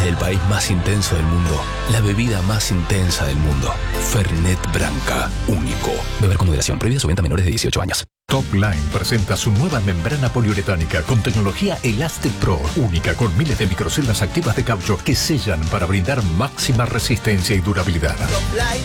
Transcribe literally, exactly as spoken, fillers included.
Desde el país más intenso del mundo, la bebida más intensa del mundo. Fernet Branca, único. Beber con moderación, prohibida su venta a menores de dieciocho años. Topline presenta su nueva membrana poliuretánica con tecnología Elastic Pro, única con miles de microceldas activas de caucho que sellan para brindar máxima resistencia y durabilidad.